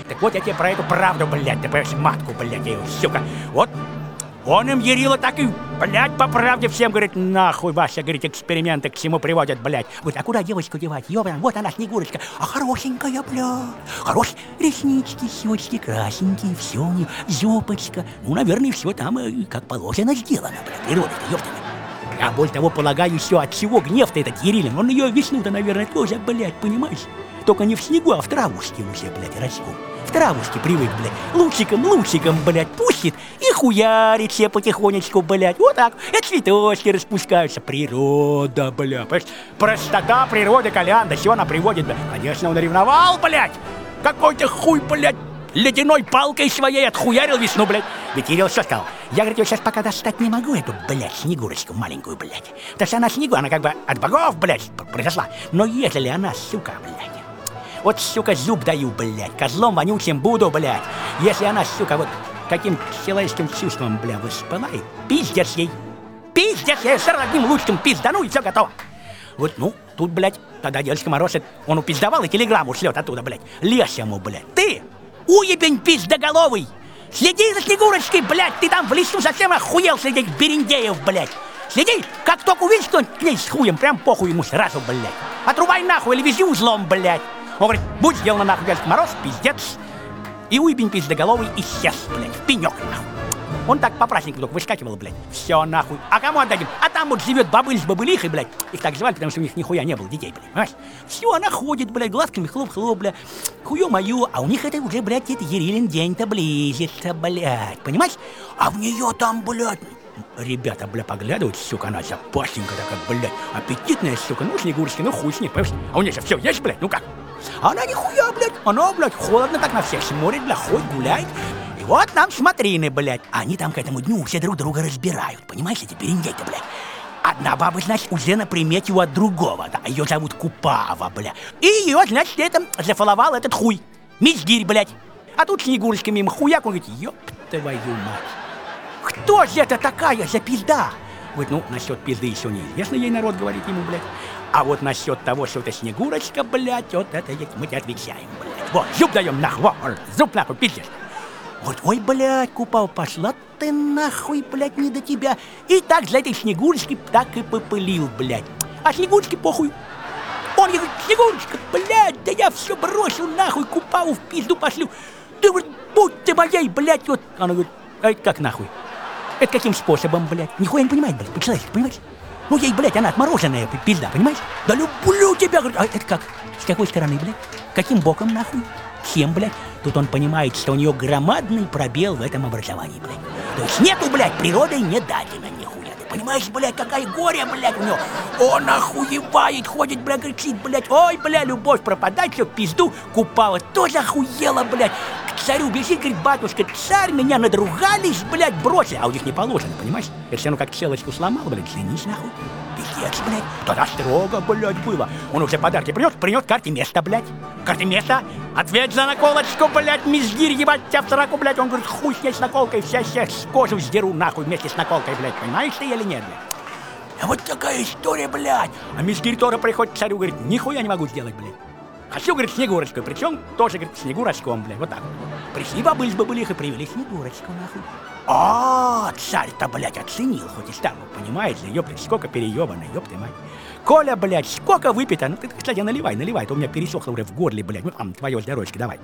Так вот я тебе про эту правду, блядь, ты понимаешь, матку, блядь, я ее, сука. Вот он им Ярила так и, блядь, по правде всем говорит, нахуй ваши, говорит, эксперименты к чему приводят, блядь. Вот, а куда девочку девать? Ёбана, вот она, Снегурочка. А хорошенькая, блядь. Хорошие реснички, щечки красненькие, все у нее, зёпочка. Ну, наверное, все там как положено сделано, блядь, природой-то, ёптами. А более того, полагаю, еще от чего гнев-то этот Ярилин? Он ее весну-то, наверное, тоже, блядь, понимаешь? Только не в снегу, а в травушке уже, блядь, растет. В травушке привык, блядь, лучиком, блядь, пустит и хуярит все потихонечку, блядь. Вот так. И цветочки распускаются. Природа, блядь. Понимаешь? Простота природы, Колян, до чего она приводит, блядь. Конечно, он ревновал, блядь. Какой-то хуй, блядь, ледяной палкой своей отхуярил весну, блядь. Ведь Кирилл что сказал? Я, говорит, ее сейчас пока достать не могу, эту, блядь, Снегурочку маленькую, блядь. Потому что она Снегу, она как бы от богов, блядь, произошла. Но если она, сука, блядь, вот, сука, зуб даю, блядь, козлом вонючим буду, блядь. Если она, сука, вот каким человеческим чувством, блядь, воспылает, пиздец ей. Пиздец ей, сразу одним лучшим пиздану, и все готово. Вот, ну, тут, блядь, тогда Дедушка Мороз, он упиздавал и телеграмму шлет оттуда, блядь. Лезь ему, блядь. Ты, уебень пиздоголовый, следи за Снегурочкой, блядь, ты там в лесу совсем охуел среди этих бериндеев, блядь. Следи, как только увидишь кто-нибудь к ней с хуем, прям похуй ему сразу, блядь. Отрубай нахуй или вези узлом, блядь. Он говорит, будь сделано нахуй, Дедушка Мороз, пиздец. И уебень пиздоголовый исчез, блядь, в пенек, нахуй. Он так по праздникам только выскакивал, блядь. Все, нахуй. А кому отдадим? А там вот живет бабыль с бабылихой, блядь. Их так звали, потому что у них нихуя не было детей, блядь. Понимаешь? Все, она ходит, блядь, глазками хлоп-хлоп, блядь. Хую мою. А у них это уже, блядь, это Ярилин день-то близится, блядь. Понимаешь? А в нее там, блядь, ребята, бля, поглядывают, сука, она запасенькая такая, блядь, аппетитная, сука, ну, Снегурочка, ну, хуй с ней, понимаешь? А у нее же все есть, блядь, ну как? А она нихуя, блядь, она, блядь, холодно так на всех смотрит, блядь, ходит, гуляет. И вот нам смотрины, блядь. Они там к этому дню все друг друга разбирают, понимаешь, эти бериндей-то, блядь. Одна баба, значит, уже на примете у от другого, да, ее зовут Купава, блядь. И ее, значит, это зафаловал этот хуй, Мизгирь, блядь. А тут Снегурочка мимо хуяк, он говорит, ёб твою мать. Кто же это такая за пизда? Вот, ну, насчет пизды еще неизвестно, ей народ говорит ему, блядь. А вот насчет того, что это Снегурочка, блядь, вот это мы тебе отвечаем, блядь. Вот, зуб даем нахуй, вот, зуб нахуй, пиздец. Вот, ой, блядь, Купал, пошла ты нахуй, блядь, не до тебя. И так за этой Снегурочкой так и попылил, блядь. А Снегурочке похуй. Он ей говорит, Снегурочка, блядь, да я все бросил нахуй, Купалу в пизду пошлю. Ты, говорит, будь ты моей, блядь, вот. Она говорит, а это как нахуй? Это каким способом, блядь? Нихуя не понимает, блядь, по-человечески, понимаешь? Ну, ей, блядь, она отмороженная пизда, понимаешь? Да люблю тебя, говорит. А это как? С какой стороны, блядь? Каким боком, нахуй? Чем, блядь? Тут он понимает, что у нее громадный пробел в этом образовании, блядь. То есть нету, блядь, природой не дадено нихуя. Ты понимаешь, блядь, какая горе, блядь, у него? Он охуевает, ходит, блядь, кричит, блядь. Ой, блядь, любовь пропадать, все в пизду. Купала тоже охуела, блядь. К царю бежит, говорит, батюшка, царь, меня надругались, блядь, бросили. А у них не положено, понимаешь? Если оно как челочку сломал, блядь, женись нахуй. Пиздец, блядь. Тогда строго, блядь, было. Он уже подарки принес карте места, блядь. Карте места. Ответь за наколочку, блядь, Мизгирь, ебать тебя в сраку, блядь. Он говорит, хуй с ней с наколкой, вся с кожу сдеру нахуй вместе с наколкой, блядь. Понимаешь ты или нет, блядь? А вот такая история, блядь. А Мизгирь тоже приходит к царю, говорит, нихуя не могу сделать, блядь. Хочу, говорит, Снегурочку, причем тоже, говорит, Снегурочком, блядь, вот так. Пришли бабыль с бабылихой, привели Снегурочку, нахуй. А, царь-то, блядь, оценил, хоть и старую, понимаешь ли, ёптать, сколько переёбано, ёпты мать. Коля, блядь, сколько выпито, ну ты, кстати, наливай, то у меня пересохло уже в горле, блядь, ну там, твое здоровье, давай.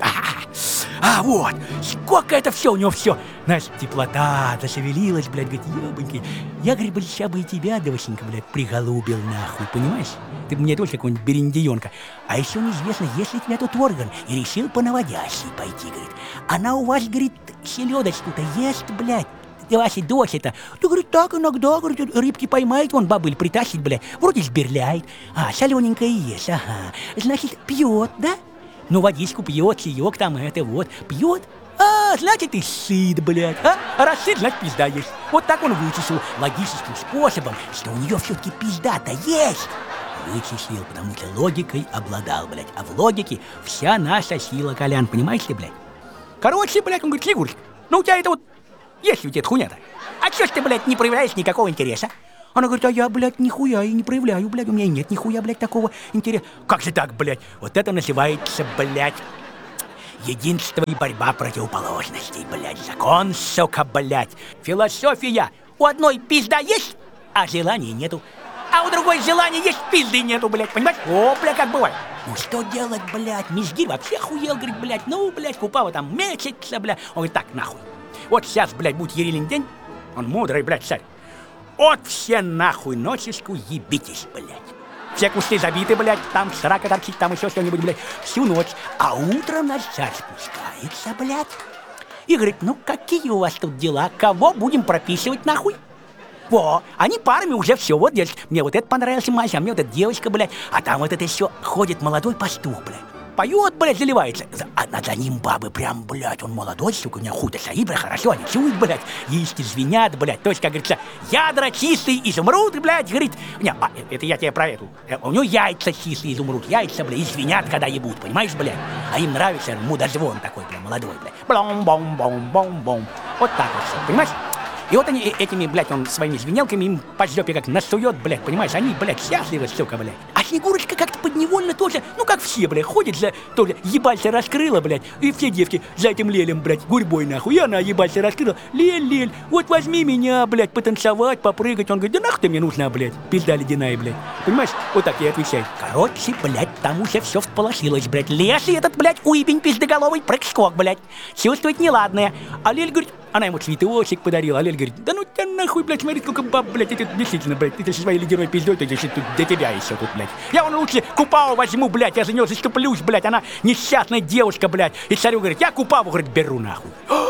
А вот, сколько это все у него все, знаешь, теплота зашевелилась, блядь, говорит, ёбаньки. Я, говорит, сейчас бы и тебя, девоченька, блядь, приголубил нахуй, понимаешь? Ты бы мне тоже какой-нибудь бериндеёнка. А еще неизвестно, есть ли тебя тут орган, и решил по наводящей пойти, говорит. Она у вас, говорит, селедочку-то ест, блядь. Ваша дочь-то. Ты, говорит, так иногда, говорит, рыбки поймает, вон бабыль притащит, блядь, вроде сберляет. А, солененькая ест, ага. Значит, пьет, да? Ну, водичку пьет, чаек там, это вот, пьет. А, значит, и сыт, блядь, а? А раз сыт, значит, пизда есть. Вот так он вычислил логическим способом, что у нее все-таки пизда-то есть. Вычислил, потому что логикой обладал, блядь. А в логике вся наша сила, Колян, понимаешь ли, блядь? Короче, блядь, он говорит, Снегурочка, ну у тебя это вот, есть ли у тебя эта хуйня-то? А чё ж ты, блядь, не проявляешь никакого интереса? Она говорит, а я, блядь, нихуя и не проявляю, блядь, у меня нет нихуя, блядь, такого интереса. Как же так, блядь? Вот это называется, блядь, Единство и борьба противоположностей, блядь. Закон, сука, блядь. Философия. У одной пизда есть, а желания нету. А у другой желания есть, пизды нету, блядь, понимаешь? О, бля, как бывает. Ну что делать, блядь? Мизгирь вообще охуел, говорит, блядь. Ну, блядь, Купава там мечется, блядь. Он говорит, так, нахуй. Вот сейчас, блядь, будет Ерилин день. Он мудрый, блядь, царь. Вот все нахуй ночечку ебитесь, блядь. Все кусты забиты, блядь, там срака торчит, там еще что-нибудь, блядь, всю ночь. А утром наш царь спускается, блядь, и говорит, ну какие у вас тут дела? Кого будем прописывать нахуй? Во, они парами уже все, вот, дескать, мне вот это понравился мальчик, а мне вот эта девочка, блядь, а там вот это еще ходит молодой пастух, блядь. Поет, блядь, заливается. А за ним бабы прям, блядь, он молодой, сука, у него худо стоит, блядь, хорошо, они чуют, блядь, яички звенят, блядь. То есть, как говорится, ядра чистый изумруд, блядь, говорит. Не, это я тебе про эту. У него яйца чистый изумруд, яйца, блядь, и звенят, когда ебут, понимаешь, блядь? А им нравится мудозвон такой, блядь, молодой, блядь. Блом-бом-бом-бом-бом. Вот так вот все, понимаешь? И вот они этими, блядь, он своими звенелками им по жопе как насует, блядь, понимаешь? Они, блядь, счастливы, сука, блядь. А Снегурочка как-то подневольно тоже, ну как все, блядь, ходит за, тоже ебальца раскрыла, блядь, и все девки за этим лелем, блядь, гурьбой нахуй. И она ебальца раскрыла, лель, вот возьми меня, блядь, потанцевать, попрыгать. Он говорит, да нахуй ты мне нужна, блядь, пизда ледяная, блядь. Понимаешь? Вот так я отвечаю. Короче, блядь, там уже все всполошилось, блядь. Лес и этот, блядь, уебень пиздоголовый прыг-скок, блядь. Чувствует неладное. А Лель говорит, она ему цветочек подарила, а Лель говорит, да ну тебя нахуй, блядь, смотри, сколько баб, блядь, это действительно, блядь, ты со своей ледяной пиздой, ты тут до тебя еще тут, блядь. Я вон лучше Купаву возьму, блядь, я за нее заступлюсь, блядь, она несчастная девушка, блядь. И царю говорит, я Купаву, говорит, беру нахуй.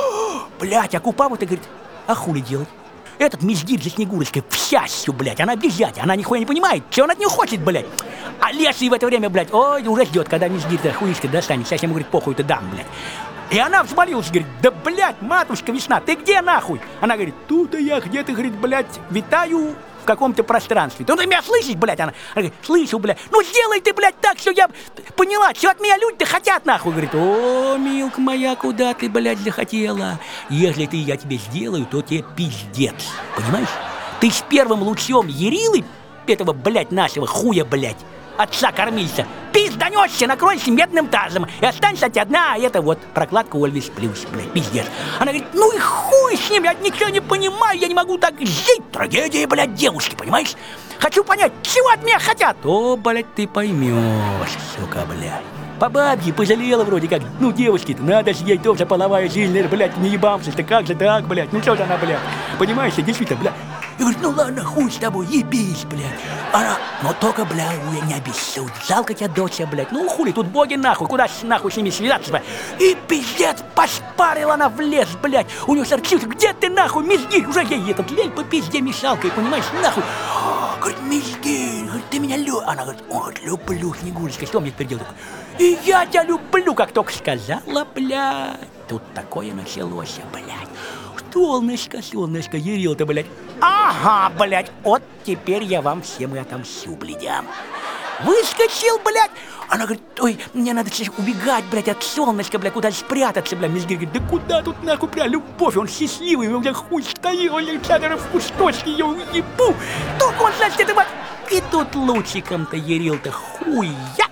Блядь, а Купаву-то, говорит, а хули делать? Этот мизгирь за Снегурочкой в счастью, блядь, она бежать, она нихуя не понимает, что он от нее хочет, блядь. А Леший в это время, блядь, ой, уже ждет, когда мизгирь-то хуишка достанет, сейчас ему, говорит, похуй-то дам, блядь. И она взмолилась, говорит, да, блядь, матушка весна, ты где нахуй? Она говорит, тут-то я где-то, говорит, блядь, витаю в каком-то пространстве. Ты меня слышишь, блядь? Она говорит, слышу, блядь. Ну сделай ты, блядь, так, что я поняла, что от меня люди-то хотят, нахуй. Говорит, о, милка моя, куда ты, блядь, захотела? Если ты я тебе сделаю, то тебе пиздец, понимаешь? Ты с первым лучом Ярилы, этого, блядь, нашего хуя, блядь, отца-кормильца, пизданешься, накройся медным тазом, и останется тебе одна, а это вот прокладка Ольвис Плюс, блядь, пиздец. Она говорит, ну и хуй с ним, я ничего не понимаю, я не могу так жить. Трагедия, блядь, девушки, понимаешь? Хочу понять, чего от меня хотят. О, блядь, ты поймешь, сука, блядь. По бабке пожалела вроде как, ну девушки-то, надо же ей тоже половая жизнь, блядь, не ебамся, как же так, блядь, ну что же она, блядь, понимаешь, действительно, блядь. И говорит, ну ладно, хуй с тобой, ебись, блядь. Она, но только, блядь, не обессудь. Жалко тебя, дочь, блядь. Ну хули, тут боги нахуй, куда нахуй с ними связаться, блядь. И пиздец, пошпарила она в лес, блядь. У нее сердцевка, где ты нахуй, мизгирь? Уже ей этот лель по пизде мешалкой, понимаешь, нахуй. Говорит, мизгирь, говорит, ты меня любишь. Она говорит, о, люблю, Снегурочка, что мне теперь делать? И я тебя люблю, как только сказала, блядь. Тут такое началось, блядь. Солнышко, Ярил-то, блядь. Ага, блядь, вот теперь я вам всем и отомщу, блядям. Выскочил, блядь. Она говорит, ой, мне надо сейчас убегать, блядь, от солнышка, блядь, куда спрятаться, блядь. Мизгирь говорит, да куда тут нахуй, блядь, любовь, он счастливый, у меня хуй стоит, Александр в кусточке, я уебу. Только он, значит, это вот. И тут лучиком-то Ярил-то хуяк.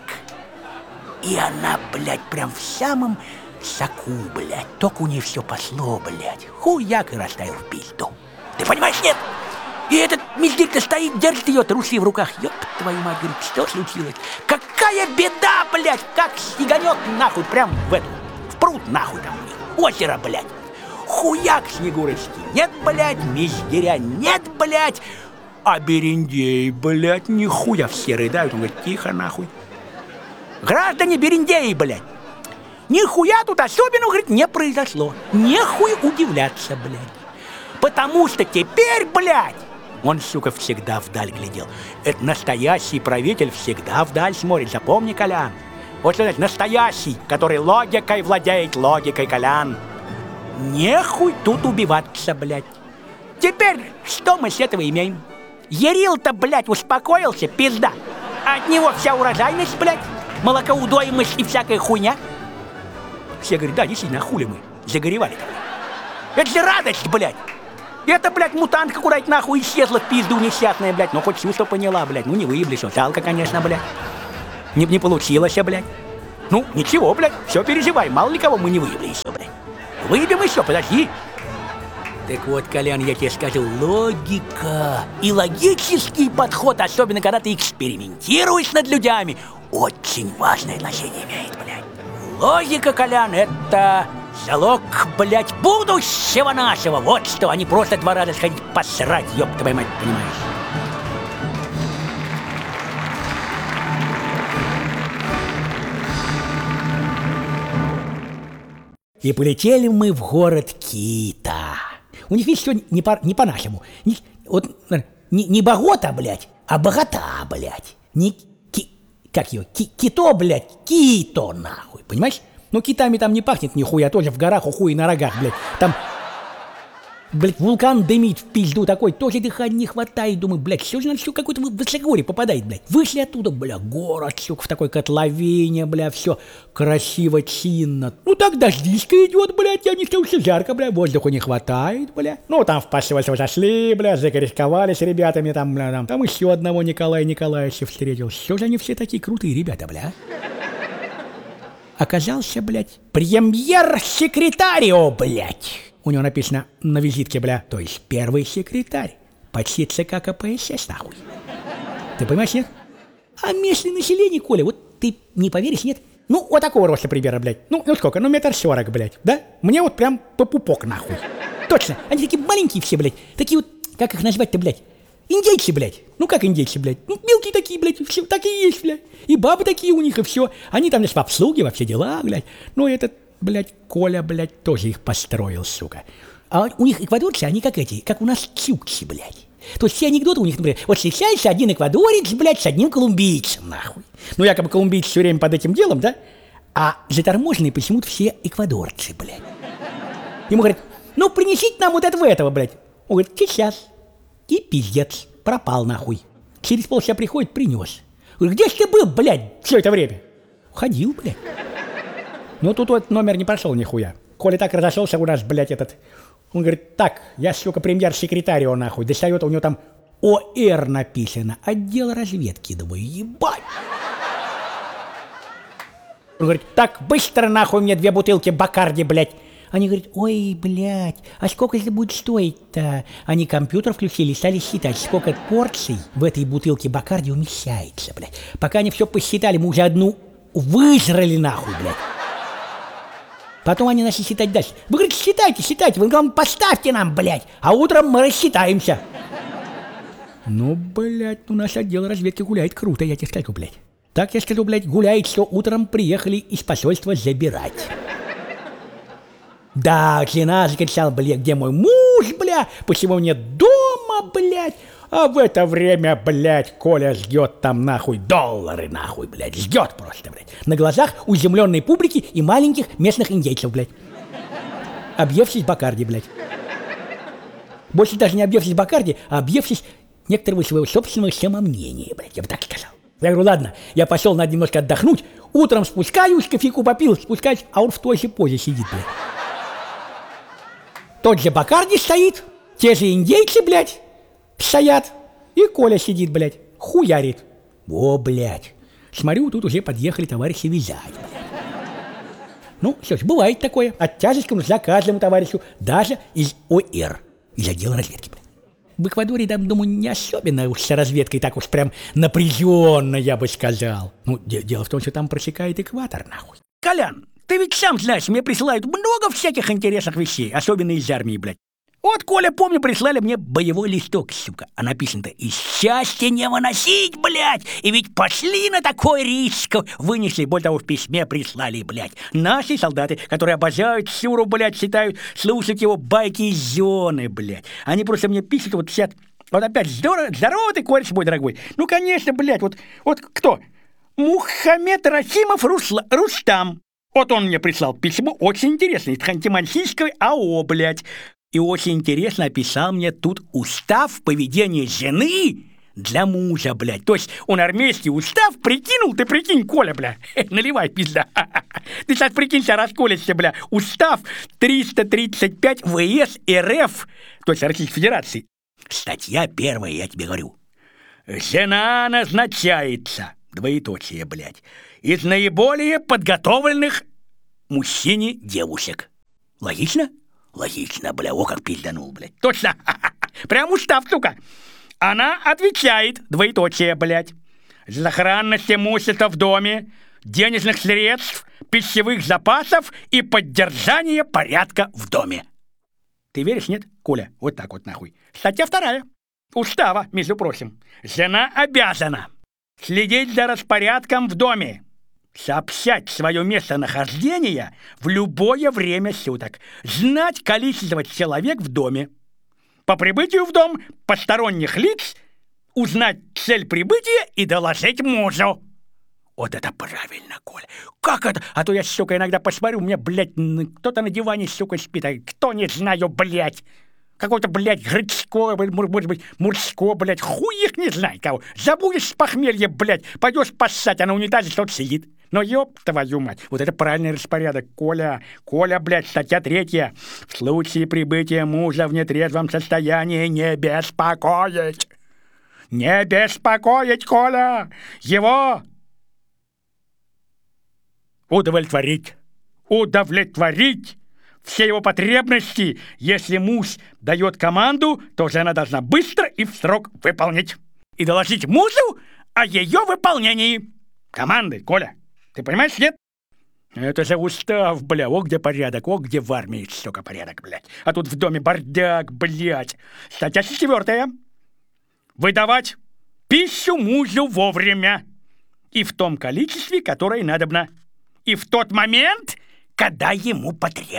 И она, блядь, прям в самом соку, блядь. Только у нее все пошло, блядь. Хуяк и растаял в пизду. Ты понимаешь, нет? И этот мизгирь-то стоит, держит ее трусы в руках. Ёб твою мать, говорит, что случилось? Какая беда, блядь, как стеганет нахуй прям в пруд нахуй там. Озеро, блядь. Хуяк Снегурочки. Нет, блядь, мизгиря, нет, блядь. А Берендей, блядь, нихуя все рыдают. Он говорит, тихо нахуй. Граждане Берендеи, блядь. Нихуя тут особенно, говорит, не произошло. Нехуй удивляться, блядь. Потому что теперь, блядь, он, сука, всегда вдаль глядел. Это настоящий правитель всегда вдаль смотрит. Запомни, Колян. Вот что значит настоящий, который логикой владеет, логикой, Колян. Нехуй тут убиваться, блядь. Теперь что мы с этого имеем? Ярил-то, блядь, успокоился, пизда. От него вся урожайность, блядь, молокоудоимость и всякая хуйня. Все говорят, да, действительно, а хули мы загоревали-то, блядь. Это же радость, блядь. Это, блядь, мутантка куда-то нахуй исчезла в пизду несчастная, блядь. Ну, хоть чувство поняла, блядь. Ну, не выеблись, жалко, конечно, блядь. Не получилось, блядь. Ну, ничего, блядь, все переживай, мало ли кого мы не выявили еще, блядь. Выйдем еще, подожди. Так вот, Колян, я тебе скажу, логика и логический подход, особенно когда ты экспериментируешь над людьми, очень важное значение имеет, блядь. Логика, Колян, это залог, блядь, будущего нашего. Вот что, а не просто 2 раза сходить посрать, ёб твою мать, понимаешь? И полетели мы в город Кита. У них, видишь, все не по-нашему. Вот не Богота, блядь, а Богота, блядь. Как ее? Кито, блядь, Кито, нахуй, понимаешь? Ну, китами там не пахнет нихуя, тоже в горах, хуй на рогах, блядь. Там, блядь, вулкан дымит в пизду такой, тоже дыхания не хватает. Думаю, блядь, все же надо, все какое-то высокогорье попадает, блядь. Вышли оттуда, бля, город, сука, в такой котловине, бля, все красиво, чинно. Ну, так дождичка идет, блядь, я не стал, все жарко, бля, воздуха не хватает, бля. Ну, там в посольство зашли, бля, закорисковали с ребятами, там, бля, там еще одного Николая Николаевича встретил. Все же они все такие крутые ребята, бля. Оказался, блядь, премьер-секретарио, блядь. У него написано на визитке, бля, то есть первый секретарь. Почти ЦК КПСС, нахуй. Ты понимаешь, нет? А местное население, Коля, вот ты не поверишь, нет? Ну, вот такого роста примерно, блядь. Ну сколько? Ну, 1,40 м, блядь, да? Мне вот прям по пупок, нахуй. Точно, они такие маленькие все, блядь. Такие вот, как их назвать-то, блядь? Индейцы, блядь. Ну, как индейцы, блядь? Ну, мелкие такие, блядь, все так и есть, блядь. И бабы такие у них, и все. Они там, значит, в обслуге, во все дела, блядь. Ну, этот, блядь, Коля, блядь, тоже их построил, сука. А у них эквадорцы, они как эти, как у нас чукчи, блядь. То есть все анекдоты у них, например, вот встречается один эквадорец, блядь, с одним колумбийцем, нахуй. Ну, якобы колумбийцы все время под этим делом, да? А заторможенные почему-то все эквадорцы, блядь. Ему говорят, ну, принесите нам вот этого, блядь. Он говорит, сейчас. И пиздец, пропал, нахуй. Через полчаса приходит, принес. Говорю, где ж ты был, блядь, все это время? Ходил, блядь. Ну, тут вот номер не прошел нихуя. Коля так разошелся у нас, блядь, этот. Он говорит, так, я, сука, премьер-секретарио, нахуй. Достает, у него там ОР написано. Отдел разведки, думаю, ебать. Он говорит, так, быстро, нахуй, мне 2 бутылки Бакарди, блядь. Они говорят, ой, блядь, а сколько это будет стоить-то? Они компьютер включили, стали считать, сколько порций в этой бутылке Бакарди умещается, блядь. Пока они все посчитали, мы уже одну выжрали, нахуй, блядь. Потом они начали считать дальше. Вы, говорите, считайте, вы, главное, поставьте нам, блядь, а утром мы рассчитаемся. Ну, блядь, у нас отдел разведки гуляет круто, я тебе скажу, блядь. Так я скажу, блядь, гуляет, что утром приехали из посольства забирать. Да, жена закричала, блядь, где мой муж, бля, почему нет дома, блядь? А в это время, блядь, Коля ждет там, нахуй, доллары, нахуй, блядь, ждет просто, блядь. На глазах у изумленной публики и маленьких местных индейцев, блядь. Объевшись Бакарди, блядь. Больше даже не объевшись Бакарди, а объевшись некоторого своего собственного самомнения, блядь, я бы так сказал. Я говорю, ладно, я пошел, надо немножко отдохнуть, утром спускаюсь, кофейку попил, спускаюсь, а он в той же позе сидит, блядь. Тот же Бакарди стоит, те же индейцы, блядь, стоят, и Коля сидит, блядь, хуярит. О, блядь, смотрю, тут уже подъехали товарищи вязать, блядь. Ну, что ж, бывает такое, от тяжести нужна каждому товарищу, даже из ОР, из отдела разведки, блядь. В Эквадоре, там, думаю, не особенно уж с разведкой так уж прям напряженно, я бы сказал. Ну, дело в том, что там просекает экватор, нахуй. Колян, ты ведь сам знаешь, мне присылают много всяких интересных вещей, особенно из армии, блядь. Вот, Коля, помню, прислали мне боевой листок, сука. А написано-то «И счастье не выносить, блядь!» И ведь пошли на такой риск. Вынесли, более того, в письме прислали, блядь. Наши солдаты, которые обожают Сюру, блядь, считают слушать его байки из зоны, блядь. Они просто мне пишут, вот сидят. Вот опять, здорово ты, кореш мой дорогой. Ну, конечно, блядь, вот кто? Мухаммед Рахимов Рустам. Вот он мне прислал письмо, очень интересное, из Ханты-Мансийской АО, блядь. И очень интересно описал мне тут устав поведения жены для мужа, блядь. То есть он армейский устав прикинул, ты прикинь, Коля, бля. Наливай, пизда. Ты сейчас прикинься, расколешься, бля. Устав 335 ВС РФ, то есть Российской Федерации. Статья 1, я тебе говорю. Жена назначается, двоеточие, блядь, из наиболее подготовленных мужчине девушек. Логично? Логично, бля, о, как пизданул, блядь. Точно, прям устав, сука. Она отвечает, двоеточие, блядь, за сохранность имущества в доме, денежных средств, пищевых запасов и поддержание порядка в доме. Ты веришь, нет, Коля? Вот так вот нахуй. Статья 2 Устава, между прочим. Жена обязана следить за распорядком в доме, сообщать свое местонахождение в любое время суток, знать количество человек в доме, по прибытию в дом посторонних лиц узнать цель прибытия и доложить мужу. Вот это правильно, Коля. Как это? А то я, сука, иногда посмотрю, у меня, блядь, кто-то на диване, сука, спит, а кто, не знаю, блядь. Какой-то, блядь, гречко, может быть, мужско, блядь, хуй их не знает кого. Забудешь с похмелья, блядь, пойдешь поссать, а на унитазе кто-то сидит. Но ёб твою мать, вот это правильный распорядок, Коля. Коля, блядь, статья 3. В случае прибытия мужа в нетрезвом состоянии не беспокоить. Не беспокоить, Коля! Его удовлетворить. Удовлетворить все его потребности. Если муж дает команду, то жена должна быстро и в срок выполнить. И доложить мужу о ее выполнении команды, Коля. Ты понимаешь, нет? Это же устав, бля. О, где порядок, о, где в армии, сука, порядок, блядь. А тут в доме бардак, блядь. Статья 4. Выдавать пищу мужу вовремя. И в том количестве, которое надобно. И в тот момент, когда ему потребно.